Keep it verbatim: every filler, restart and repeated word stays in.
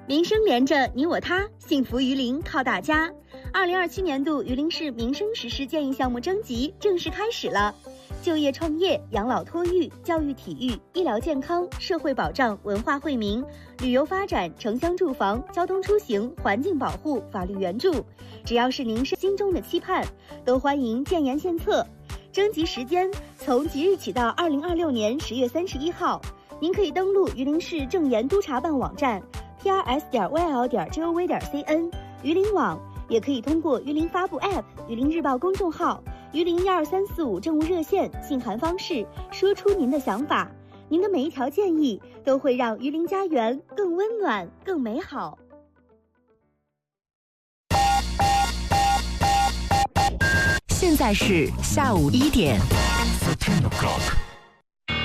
民生连着你我他，幸福榆林靠大家。二零二七年度榆林市民生实施建议项目征集正式开始了。就业创业、养老托育、教育体育、医疗健康、社会保障、文化惠民、旅游发展、城乡住房、交通出行、环境保护、法律援助，只要是您心中的期盼，都欢迎建言献策。征集时间从即日起到二零二六年十月三十一号，您可以登录榆林市政研督察办网站 p r s 点 y l 点 g o v 点 c n 榆林网，也可以通过榆林发布 App、榆林日报公众号、榆林一二三四五政务热线信函方式，说出您的想法。您的每一条建议都会让榆林家园更温暖、更美好。 现在是下午一点。 thirteen o'clock